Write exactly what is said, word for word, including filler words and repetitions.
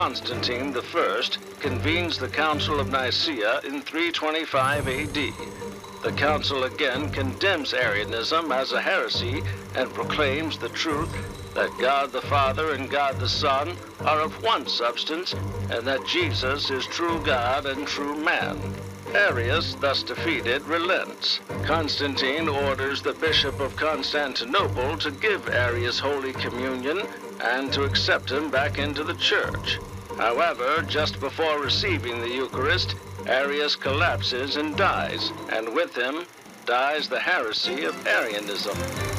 Constantine the First convenes the Council of Nicaea in three twenty-five A D. The council again condemns Arianism as a heresy and proclaims the truth that God the Father and God the Son are of one substance, and that Jesus is true God and true man. Arius, thus defeated, relents. Constantine orders the Bishop of Constantinople to give Arius Holy Communion and to accept him back into the church. However, just before receiving the Eucharist, Arius collapses and dies, and with him dies the heresy of Arianism.